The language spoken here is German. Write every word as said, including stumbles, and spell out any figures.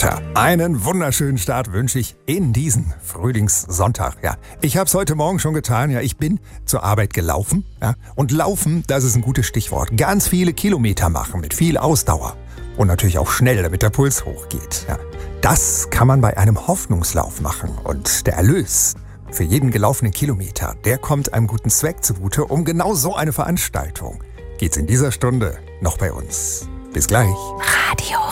Ja, einen wunderschönen Start wünsche ich in diesen Frühlingssonntag. Ja, ich habe es heute Morgen schon getan. Ja, ich bin zur Arbeit gelaufen. Ja, und laufen, das ist ein gutes Stichwort. Ganz viele Kilometer machen mit viel Ausdauer. Und natürlich auch schnell, damit der Puls hochgeht. Ja, das kann man bei einem Hoffnungslauf machen. Und der Erlös für jeden gelaufenen Kilometer, der kommt einem guten Zweck zugute. Um genau so eine Veranstaltung geht's in dieser Stunde noch bei uns. Bis gleich. Radio